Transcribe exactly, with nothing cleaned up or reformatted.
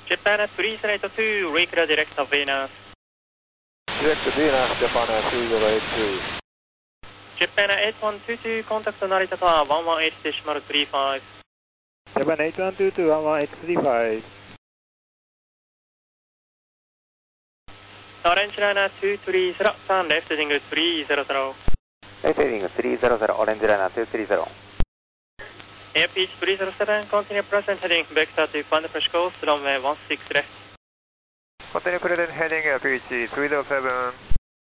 Japan three zero eight two, reclear direct of Venus. Direct Venus, Japan three zero eight two. Japan eight one two two, contact Narita Tower one one eight decimal three five. Japan eight one two two, one one eight three five. Orange Liner two three zero, turn left heading three zero zero. Left heading three zero zero, Orange Liner two three zero. Airpeach three zero seven, continue present heading vector to Panda Fresh Coast, runway one six left. Continue present heading Airpeach three zero seven.